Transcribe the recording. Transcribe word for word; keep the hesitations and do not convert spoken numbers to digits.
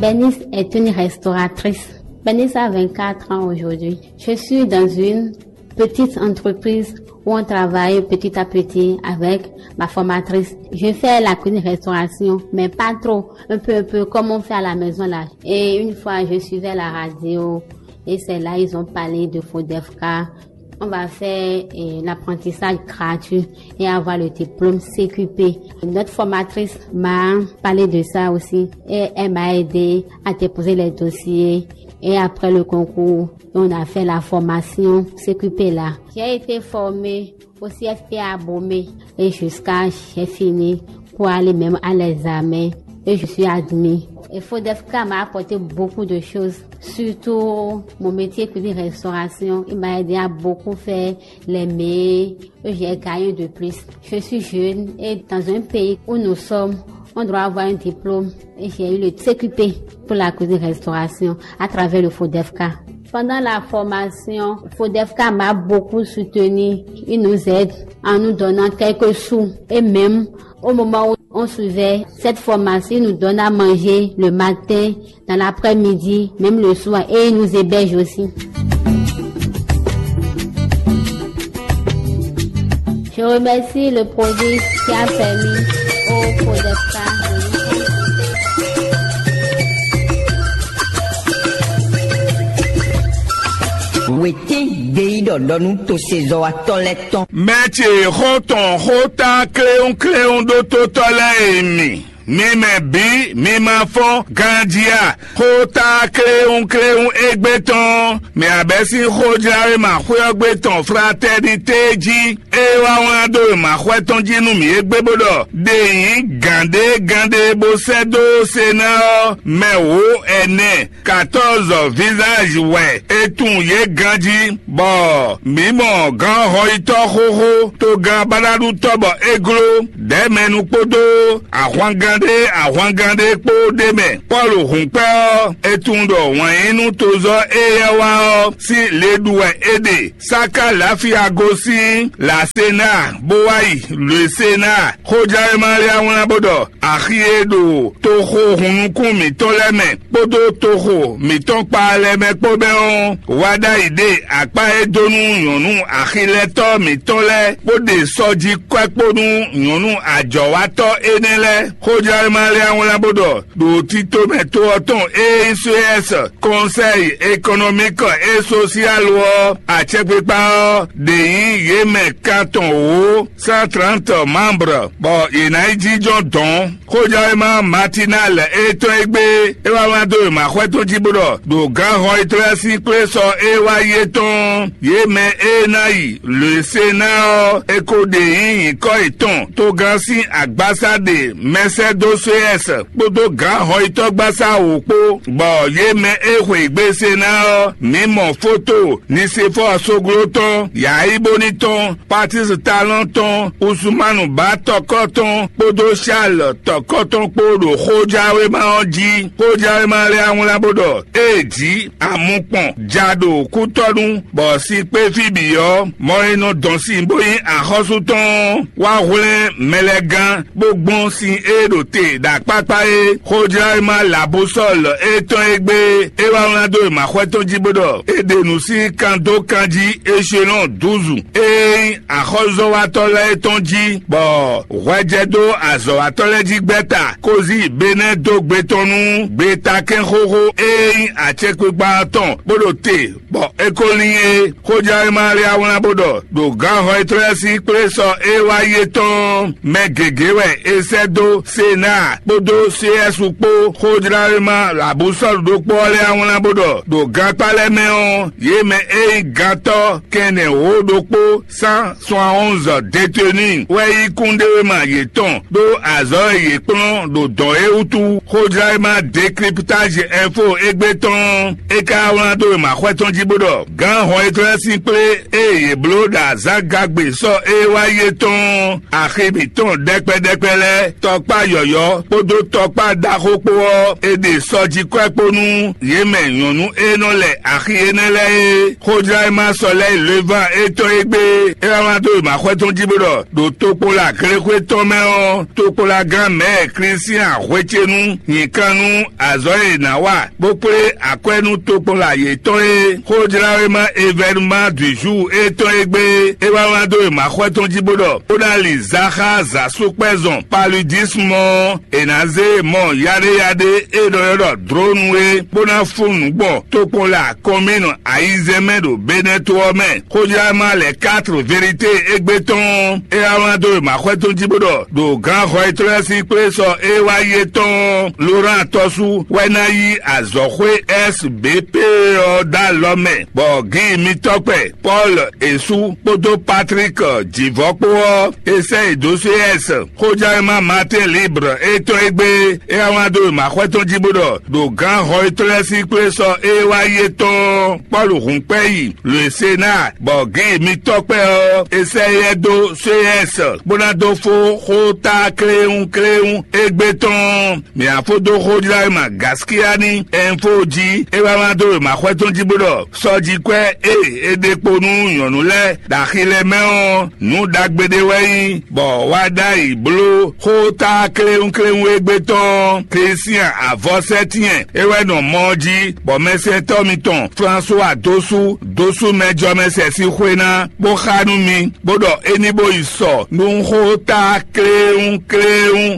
Bernice est une restauratrice. Bernice a vingt-quatre ans aujourd'hui. Je suis dans une petite entreprise où on travaille petit à petit avec ma formatrice. Je fais la cuisine-restauration, mais pas trop, un peu un peu comme on fait à la maison là. Et une fois, je suivais la radio et c'est là ils ont parlé de FODEFCA. On va faire eh, l'apprentissage gratuit et avoir le diplôme C Q P. Notre formatrice m'a parlé de ça aussi et elle m'a aidé à déposer les dossiers. Et après le concours, on a fait la formation C Q P là. J'ai été formée au C F P à Bomé et jusqu'à j'ai fini pour aller même à l'examen et je suis admise. Et FODEFCA m'a apporté beaucoup de choses, surtout mon métier cuisine-restauration. Il m'a aidé à beaucoup faire les mets et j'ai gagné de plus. Je suis jeune et dans un pays où nous sommes, on doit avoir un diplôme et j'ai eu le C Q P pour la cuisine-restauration à travers le FODEFCA. Pendant la formation, FODEFCA m'a beaucoup soutenu. Il nous aide en nous donnant quelques sous et même au moment où on suivait cette formation, il nous donne à manger le matin, dans l'après-midi, même le soir et il nous héberge aussi. Je remercie le projet qui a permis au FODEFCA Wete geido donu to sezo atoleton. Meti roton rota cléon cléon do totola emi. Mime bi, mime fon, gandia, hota cléon cléon egbeton, me abesi hodjare ma huegbeton, fraternité ji, ewa wando ma hueton jinu mi egbebodo, deyin, gande, gande, bosedo, sena, me wo ene, quatorze visage we, etun ye ganji, bo, mimo, gan hoito hoho, to gan baladu tobo eglo, demenu podo, ahwanga àwọn gande po deme Paul hunpe etundo wọn inu tozo eyewa o si leduwe ede saka lafia gosi la sena boai le sena hoja maria wọn bodo ahiedo toho hunukun mi toleme podo toho mi ton pa leme pobe on wada ide apa edonu yonu ahileto mi tole pode soji kweponu yonu ajowato enele Maria Wolabodo, do Tito Meto Oton et C S, Conseil économique et social à Tchèque-Pao, de Yéme Canton O, cent trente membres. Bon, il a dit Jonton, Kojaima matinal et Toegbe, Ewamado, Mahueto Jibodo, do Grand Trasi Preso Ewayeton, Yéme Enaï, le Sénat, Eko de Yin, Koiton, Togansi Agbasade, Mercedes C S, Bodo Grand Hoito Gbasa Opo, Bo Yeme Ewe Gbesena, Mimo Photo, Nisefo Sogloton, Yahi Boniton, Patis Talenton, Ousmanu Ba Tokoton, Bodo Chal, Tokoton Podo, Hojawe Maonji, Hojawe Maria Wolabodo, Eji, Amoupon, Jado, Koutonou, Bo Sikpe Fibio, Moreno Donsi Boyin, Ahosuton, Wahule, Melegan, Bogbon Sin Edo Te, da papaye, Hojaima la boussole, eton egbe, ewa onado ma hueton jibodo, ede nusi kando kanji, échelon douze, e, a hozo atole etonji, bo, wajedo azo atole jigbeta, kozi bene do betonu, beta ken hoho, e, a chekwe baton, bodo te, bo, ekolinye, Hojaima ria onabodo, do gan hoitresi preso ewa yeton, me gegewe, esedo, sena, bodo C S upo hodrarima la boussole do pole àwọn labodo do gapale meon yeme e gato kene o do po cent onze détenus we ikundema yeton do azo yepon do don eutu hodrarima décryptage info egbeton e ka àwọn do ma kweton jibodo gan ho etre simple e ye bloda zagagbe so e wa yeton ahibiton dekpe dekpele tokpa yọ̀yọ́ kótó tọpa dakopo èdè sọ́jí kwẹ́ponu yémẹ̀ yọ̀nù enolẹ̀ àkí enẹ́lẹ̀ yé kódra ẹ̀ máa sọ̀lẹ̀ ìlẹ́fà ètò ẹgbẹ́ ẹ̀ máa tó ìmàkwẹ́ tó ń jíbọ̀dọ̀ do tókpola kérékwé tọ́mẹ́ ọ́ tókpola gan mẹ́ẹ̀ christian àwẹ́tsẹ́nu yìnkanu àzọ́ ìnáwà gbópé àkwẹ́nu tókpola yé tọ́ yé kódra ẹ̀ máa événement du jour ètò ẹgbẹ́ ẹ̀ máa tó ìmàkwẹ́ tó ń jíbọ̀dọ̀ kódàlì zaha zasukpẹ́zọ̀n paludisme enaze mọ̀ yádéyádé èdòyọ̀dọ̀ drónúwe kpóná fóònù gbọ̀ tókpola kọ́mínú àyízẹ́mẹ́dò bẹ́nẹ́tọ́mẹ́ kódra ẹ̀ máa lẹ̀ quatre vérité egbetɔn eyawanto makwɛto dziboɖɔ do grand xɔ etrɛsi kple sɔ ewaye tɔn laurent tɔsu wɛnayi azɔxɔe sbp ɔda lɔmɛ bɔgi mitɔkpɛ paul esu kpoto patrick dzivɔkpowɔ ese idoso s kojama martin libre etɔ egbe eyawanto makwɛto dziboɖɔ do grand xɔ etrɛsi kple sɔ ewaye tɔn paul hunkpɛyi le sena bɔgi mitɔkpɛ ɔ ese yɛ do cs gbonado fo xota kleŋu kleŋu egbetɔn miafo do xodra ma gaskia ni info dzi ewama do ma xɔɛtɔn dziboɖɔ sɔdzikɔɛ e edekponu nyɔnu lɛ daxi lɛ mɛwɔ nu dagbede wɛyi bɔn wada yi blo xota kleŋu kleŋu egbetɔn christian avɔsɛtiɛ ewɛ nɔ mɔdzi bɔmɛsɛ tɔmitɔn françois dosu dosu mɛjɔmɛsɛ si xoena boxanu mi gbɔdɔ enibo yi sɔ nuxo ta kleŋu kleŋu